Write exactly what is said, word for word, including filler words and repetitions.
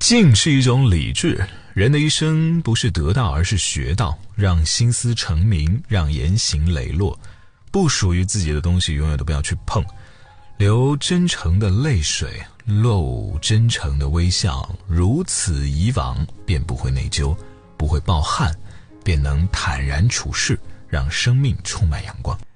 静是一种理智，人的一生不是得到而是学到，让心思成名，让言行磊落，不属于自己的东西永远都不要去碰，流真诚的泪水，露真诚的微笑，如此以往便不会内疚，不会抱憾，便能坦然处世，让生命充满阳光。